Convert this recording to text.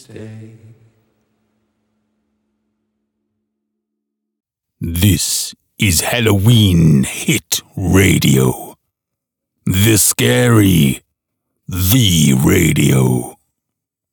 stay. This is Halloween Hit Radio. The Scary, the Radio.